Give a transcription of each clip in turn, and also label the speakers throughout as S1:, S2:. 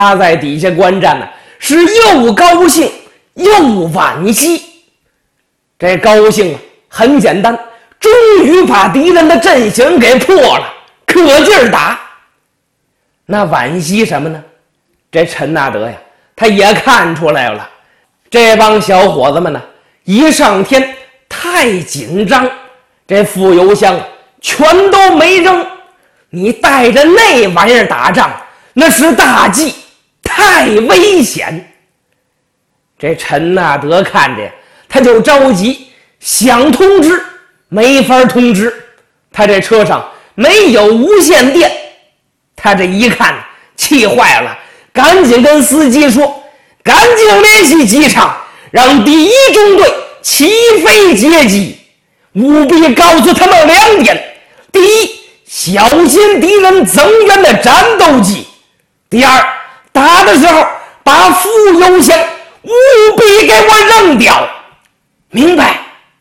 S1: 他在底下观战呢，是又高兴又惋惜。这高兴啊，很简单，终于把敌人的阵型给破了，可劲儿打。那惋惜什么呢？这陈纳德呀，他也看出来了，这帮小伙子们呢，一上天太紧张，这副油箱全都没扔。你带着那玩意儿打仗，那是大忌，太危险。这陈纳德看着呀，他就着急，想通知没法通知，他这车上没有无线电。他这一看气坏了，赶紧跟司机说，赶紧联系机场，让第一中队起飞接机，务必告诉他们2点：第一，小心敌人增援的战斗机；第二，打的时候把副油箱务必给我扔掉。明白？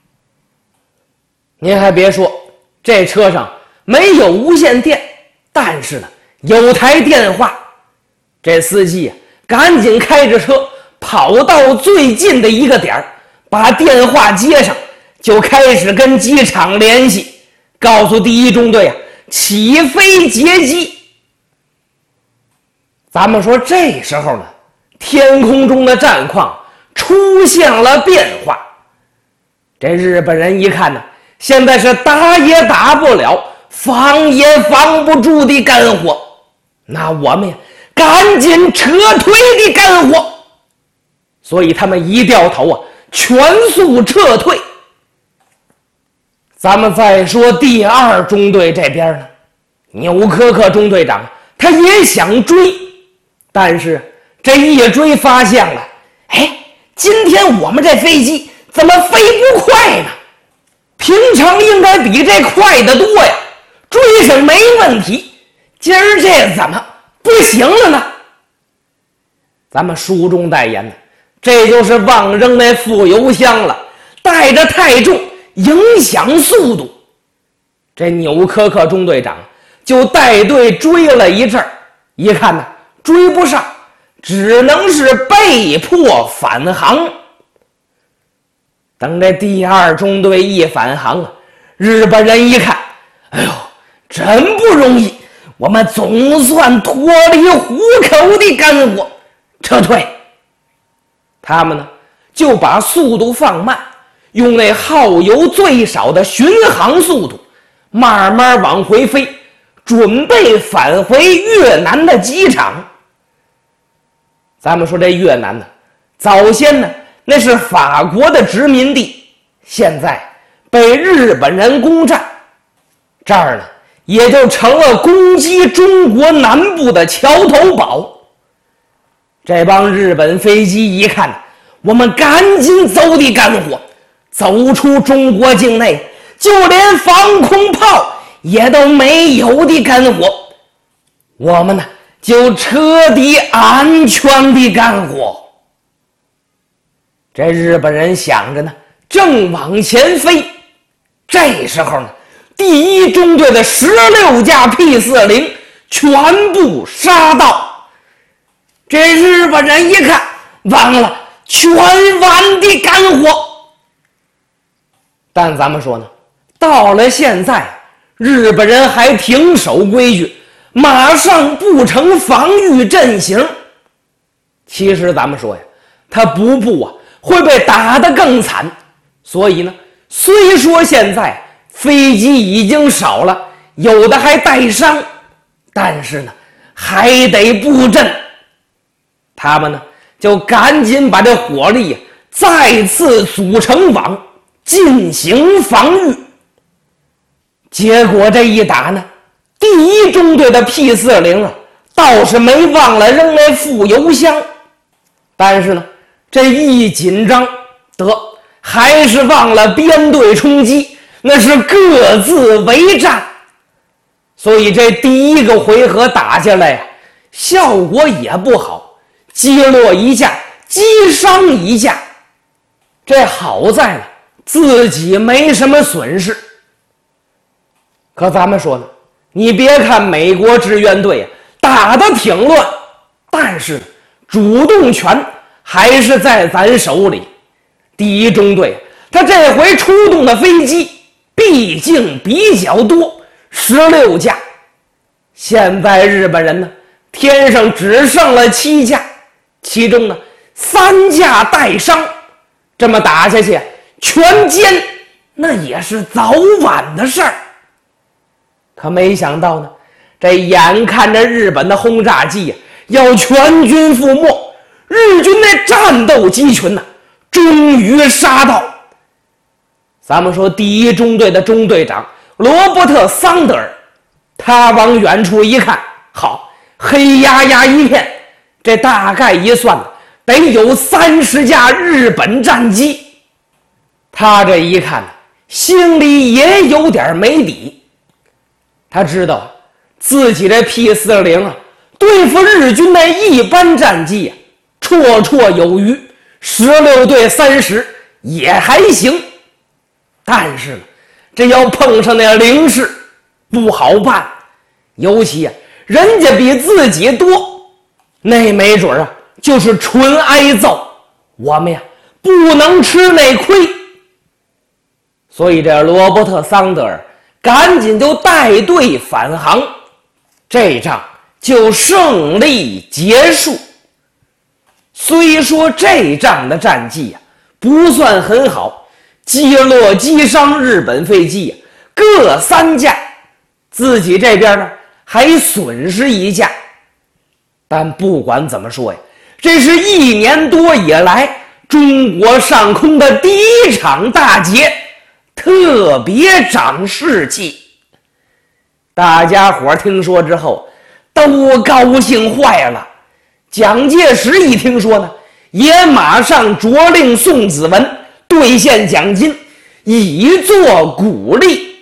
S1: 您还别说，这车上没有无线电，但是呢，有台电话。这司机啊，赶紧开着车跑到最近的一个点儿，把电话接上，就开始跟机场联系，告诉第一中队啊，起飞接机。咱们说这时候呢，天空中的战况出现了变化。这日本人一看呢，现在是打也打不了，防也防不住的干活，那我们呀赶紧撤退的干活。所以他们一掉头啊，全速撤退。咱们再说第2中队这边呢，纽科克中队长他也想追，但是这一追发现了，今天我们这飞机怎么飞不快呢？平常应该比这快得多呀，追上没问题，今儿这怎么不行了呢？咱们书中代言的，这就是忘扔那副油箱了，带着太重，影响速度。这纽科克中队长就带队追了一阵儿，一看呢追不上，只能是被迫返航。等这第2中队一返航啊，日本人一看，哎呦，真不容易，我们总算脱离虎口的干活，撤退。他们呢就把速度放慢，用那耗油最少的巡航速度慢慢往回飞，准备返回越南的机场。咱们说这越南呢，早先呢那是法国的殖民地，现在被日本人攻占，这儿呢也就成了攻击中国南部的桥头堡。这帮日本飞机一看，我们赶紧走的干活，走出中国境内，就连防空炮也都没有的干活，我们呢就彻底安全的干活。这日本人想着呢，正往前飞。这时候呢，第1中队的16架 P-40全部杀到。这日本人一看，完了，全完的干活。但咱们说呢，到了现在，日本人还挺守规矩，马上布成防御阵型。其实咱们说呀，他不布啊，会被打得更惨。所以呢，虽说现在飞机已经少了，有的还带伤，但是呢，还得布阵。他们呢，就赶紧把这火力再次组成网，进行防御。结果这一打呢，第1中队的 P-40啊，倒是没忘了扔那副油箱，但是呢，这一紧张，还是忘了编队冲击，那是各自为战。所以这第1个回合打下来呀，效果也不好，击落1架，击伤1架。这好在呢，自己没什么损失。可咱们说呢，你别看美国志愿队打得挺乱， 但是主动权还是在咱手里。第一中队他这回出动的飞机毕竟比较多，16架。现在日本人呢，天上只剩了7架，其中呢3架带伤，这么打下去全歼那也是早晚的事儿。可没想到呢，这眼看着日本的轰炸机要全军覆没，日军那战斗机群呢终于杀到。咱们说第一中队的中队长罗伯特·桑德尔，他往远处一看，好，黑压压一片，这大概一算呢，得有30架日本战机。他这一看，心里也有点没底。他知道自己这 P-40啊，对付日军的一般战机绰绰有余，16对30也还行。但是呢，这要碰上那零式不好办，尤其人家比自己多，那没准就是纯挨揍，我们不能吃那亏。所以这罗伯特·桑德尔赶紧就带队返航，这仗就胜利结束。虽说这仗的战绩不算很好，击落击伤日本飞机各3架，自己这边呢还损失1架。但不管怎么说这是1年多以来中国上空的第一场大捷，特别长士气。大家伙听说之后都高兴坏了。蒋介石一听说呢，也马上着令宋子文兑现奖金，以作鼓励。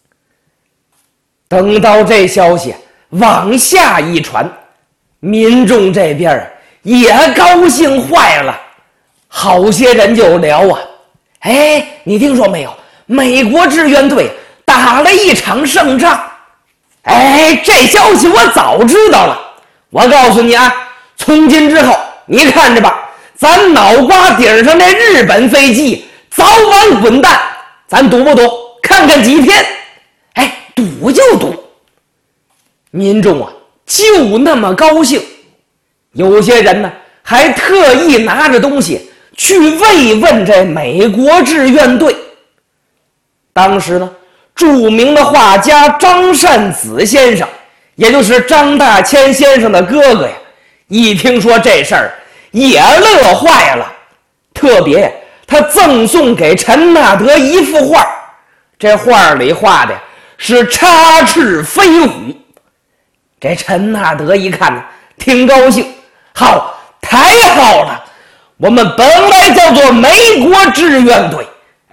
S1: 等到这消息往下一传，民众这边也高兴坏了。好些人就聊你听说没有，美国志愿队打了一场胜仗。这消息我早知道了。我告诉你从今之后你看着吧，咱脑瓜顶上那日本飞机早晚滚蛋，咱赌不赌？看看几天。赌就赌。民众就那么高兴，有些人呢还特意拿着东西去慰问这美国志愿队。当时呢，著名的画家张善子先生，也就是张大千先生的哥哥一听说这事儿也乐坏了。特别他赠送给陈纳德一幅画，这画里画的是插翅飞虎。这陈纳德一看呢，挺高兴，好，太好了，我们本来叫做美国志愿队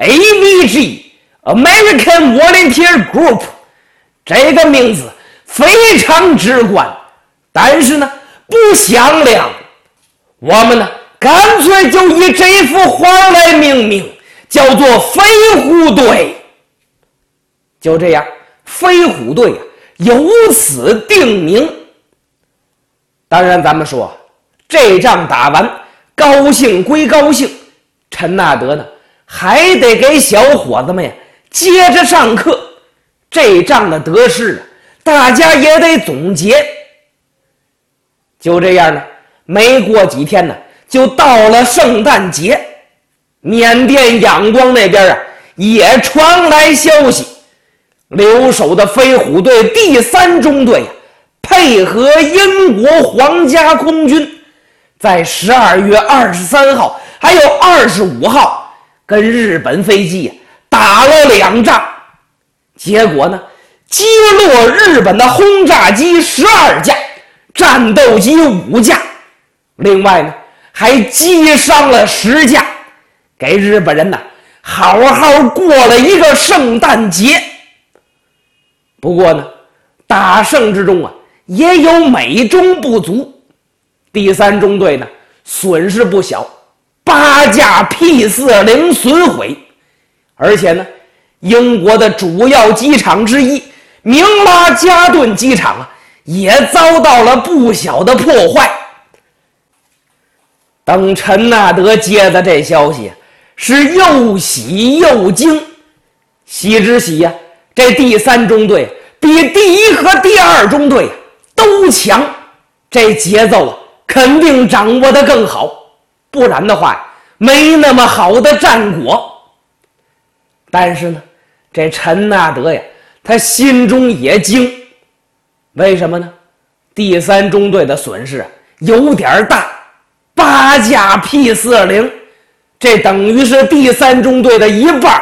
S1: AVG American Volunteer Group， 这个名字非常直观，但是呢不响亮，我们呢干脆就以这幅画来命名，叫做飞虎队。就这样，飞虎队由此定名。当然咱们说这仗打完，高兴归高兴，陈纳德呢还得给小伙子们接着上课。这仗的得失大家也得总结。就这样呢，没过几天呢，就到了圣诞节。缅甸仰光那边也传来消息，留守的飞虎队第3中队配合英国皇家空军，在12月23号还有25号跟日本飞机打了2仗，结果呢，击落日本的轰炸机12架，战斗机5架，另外呢还击伤了10架，给日本人呢好好过了一个圣诞节。不过呢，大胜之中也有美中不足。第3中队呢损失不小，8架 P-40损毁，而且呢英国的主要机场之一明拉加顿机场也遭到了不小的破坏。 等陈纳德接的这消息，是又喜又惊。喜之喜呀，这第3中队比第1和第2中队都强，这节奏肯定掌握得更好，不然的话没那么好的战果。但是呢，这陈纳德呀，他心中也惊。为什么呢？第3中队的损失有点大，8架 P40，这等于是第3中队的1半。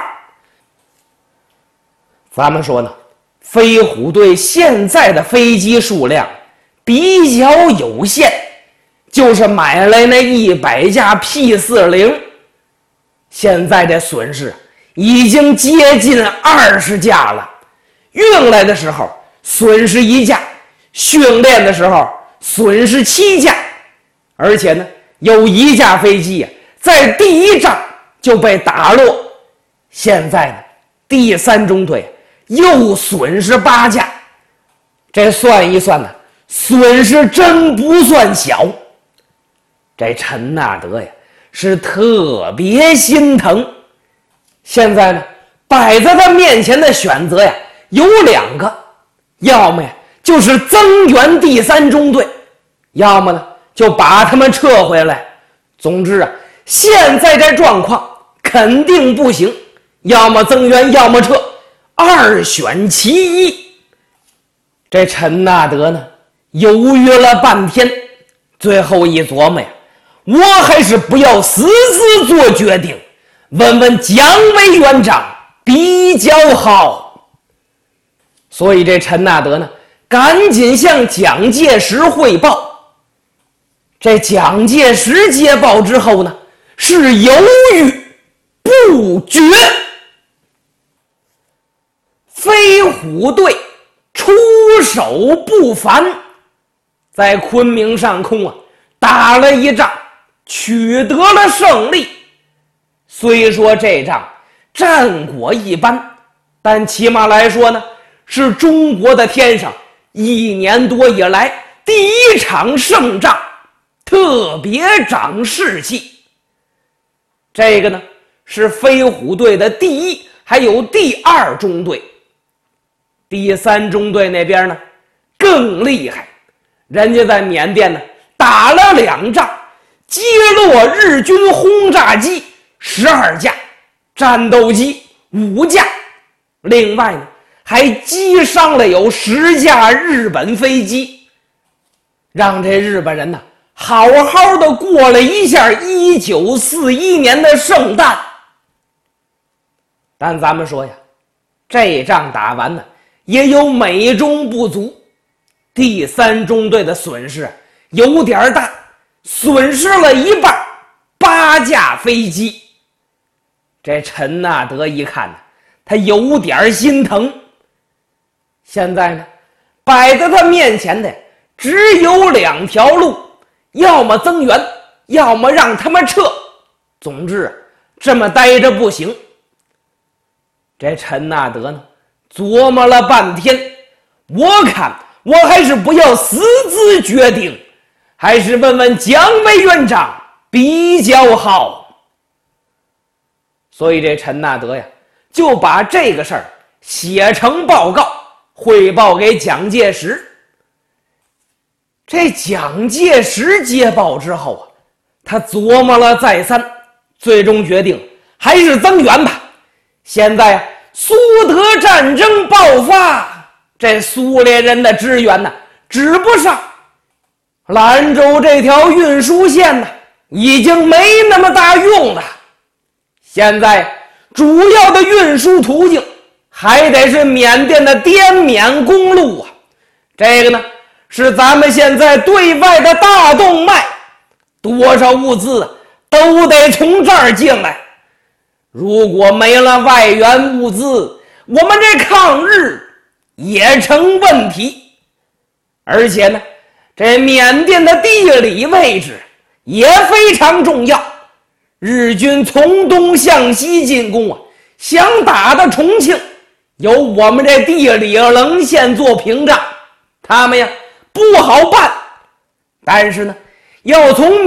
S1: 咱们说呢，飞虎队现在的飞机数量比较有限，就是买来那100架 P40，现在这损失已经接近20架了。运来的时候损失1架，训练的时候损失7架，而且呢，有1架飞机在第1仗就被打落。现在呢，第3中队又损失8架，这算一算呢，损失真不算小。这陈纳德呀，是特别心疼。现在呢，摆在他面前的选择呀，有2个，要么呀就是增援第3中队，要么呢就把他们撤回来。总之啊，现在这状况肯定不行，要么增援，要么撤，2选其一。这陈纳德呢，犹豫了半天，最后一琢磨呀，我还是不要私自做决定，问问蒋委员长比较好。所以这陈纳德呢，赶紧向蒋介石汇报。这蒋介石接报之后呢，是犹豫不决。飞虎队出手不凡，在昆明上空打了一仗，取得了胜利。虽说这仗战果一般，但起码来说呢，是中国的天上1年多以来第1场胜仗，特别长士气。这个呢，是飞虎队的第1还有第2中队。第3中队那边呢更厉害，人家在缅甸呢打了2仗，击落日军轰炸机12架，战斗机5架，另外呢还击伤了有10架日本飞机，让这日本人呢好好的过了一下1941年的圣诞。但咱们说呀，这仗打完呢也有美中不足，第3中队的损失有点大，损失了1半，8架飞机。这陈纳德一看呢，他有点心疼。现在呢，摆在他面前的只有2条路，要么增援，要么让他们撤。总之这么待着不行。这陈纳德呢琢磨了半天，我看我还是不要私自决定，还是问问蒋委员长比较好。所以这陈纳德呀，就把这个事儿写成报告，汇报给蒋介石。这蒋介石接报之后他琢磨了再三，最终决定还是增援吧。现在苏德战争爆发，这苏联人的支援呢指不上，兰州这条运输线呢已经没那么大用了，现在主要的运输途径还得是缅甸的滇缅公路这个呢是咱们现在对外的大动脉，多少物资都得从这儿进来。如果没了外援物资，我们这抗日也成问题。而且呢，这缅甸的地理位置也非常重要，日军从东向西进攻想打到重庆，有我们这地理棱线做屏障，他们呀不好办。但是呢，要从